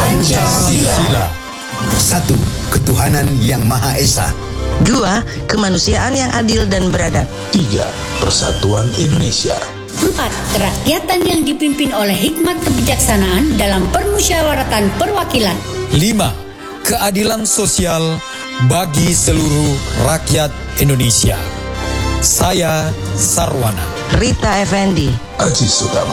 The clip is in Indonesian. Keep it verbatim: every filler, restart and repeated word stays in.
Pancasila. Satu, ketuhanan yang Maha Esa. Dua, kemanusiaan yang adil dan beradab. Tiga, persatuan Indonesia. Empat, kerakyatan yang dipimpin oleh hikmat kebijaksanaan dalam permusyawaratan perwakilan. Lima, keadilan sosial bagi seluruh rakyat Indonesia. Saya Sarwana. Rita Effendi. Aziz Utama.